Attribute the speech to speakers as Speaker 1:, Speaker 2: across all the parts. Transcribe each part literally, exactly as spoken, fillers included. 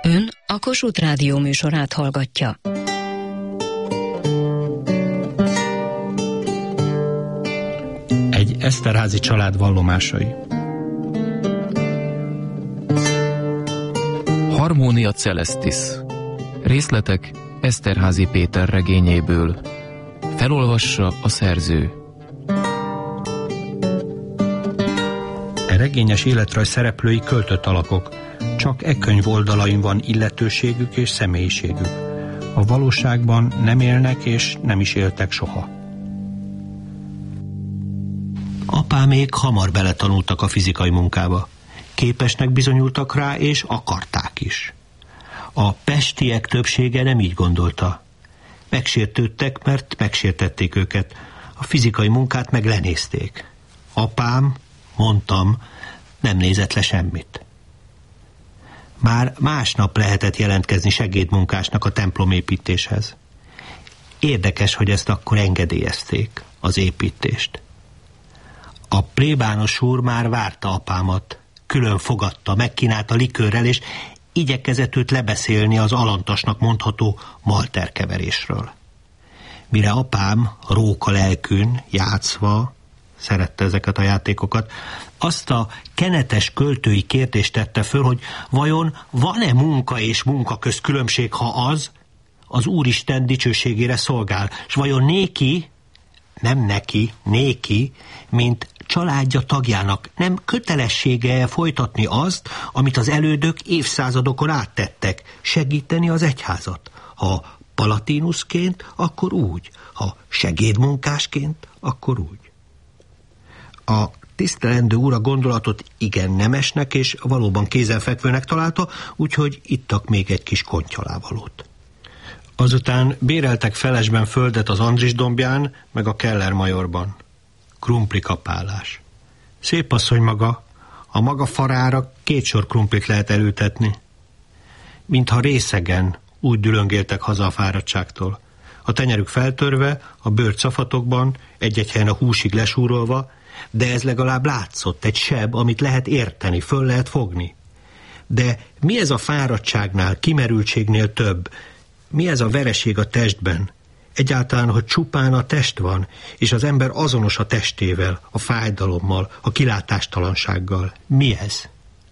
Speaker 1: Ön a Kossuth Rádió műsorát hallgatja.
Speaker 2: Egy Eszterházy család vallomásai.
Speaker 3: Harmonia Celestis. Részletek Eszterházy Péter regényéből. Felolvassa a szerző.
Speaker 2: E regényes életrajz szereplői költött alakok. Csak e könyv oldalain van illetőségük és személyiségük. A valóságban nem élnek és nem is éltek soha. Apámék hamar beletanultak a fizikai munkába. Képesnek bizonyultak rá, és akarták is. A pestiek többsége nem így gondolta. Megsértődtek, mert megsértették őket. A fizikai munkát meg lenézték. Apám, mondtam, nem nézett le semmit. Már másnap lehetett jelentkezni segédmunkásnak a templomépítéshez. Érdekes, hogy ezt akkor engedélyezték, az építést. A plébános úr már várta apámat, külön fogadta, megkínálta likőrrel, és igyekezett őt lebeszélni az alantasnak mondható malterkeverésről. Mire apám róka lelkűn, játszva, szerette ezeket a játékokat, azt a kenetes költői kérdést tette föl, hogy vajon van-e munka és munka közt különbség, ha az az Úristen dicsőségére szolgál, s vajon néki, nem neki, néki, mint családja tagjának nem kötelessége folytatni azt, amit az elődök évszázadokon áttettek, segíteni az egyházat. Ha palatinusként, akkor úgy, ha segédmunkásként, akkor úgy. A tisztelendő úr a gondolatot igen nemesnek és valóban kézenfekvőnek találta, úgyhogy ittak még egy kis kontyhalávalót. Azután béreltek felesben földet az Andris dombján, meg a Keller majorban. Krumplikapálás. Szép asszony maga, a maga farára két sor krumplit lehet elültetni. Mintha részegen úgy dülöngéltek haza a fáradtságtól. A tenyerük feltörve, a bőr cafatokban, egy-egy helyen a húsig lesúrolva, de ez legalább látszott, egy seb, amit lehet érteni, föl lehet fogni. De mi ez a fáradtságnál, kimerültségnél több? Mi ez a vereség a testben? Egyáltalán, hogy csupán a test van, és az ember azonos a testével, a fájdalommal, a kilátástalansággal. Mi ez?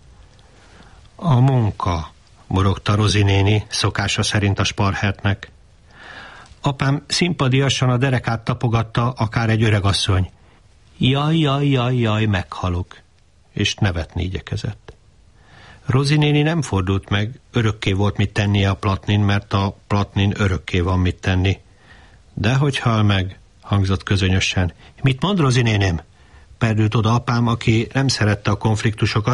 Speaker 2: A munka, morogta Rozi néni, szokása szerint a Sparhertnek. Apám szimpadiasan a derekát tapogatta, akár egy öregasszony. Jaj, jaj, jaj, jaj, meghalok. És nevetni igyekezett. Rozi néni nem fordult meg, örökké volt mit tennie a Platnin, mert a Platnin örökké van mit tenni. De hogy hal meg, hangzott közönösen. Mit mond, Rozi néném? Perdült oda apám, aki nem szerette a konfliktusokat,